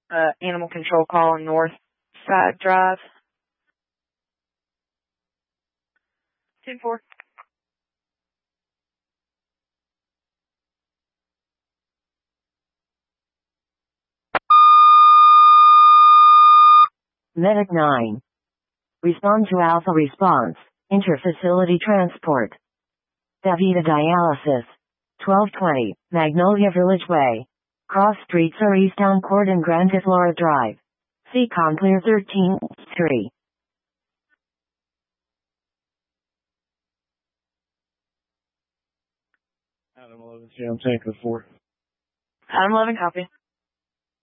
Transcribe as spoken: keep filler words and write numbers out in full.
uh, animal control call on North Side Drive. ten four. Medic nine. Respond to Alpha Response. Interfacility transport. Davita Dialysis. twelve twenty, Magnolia Village Way. Cross streets are Easttown Court and Grande Flora Drive. C COM clear thirteen three. Adam eleven, Jam Tank with four. Adam eleven, copy.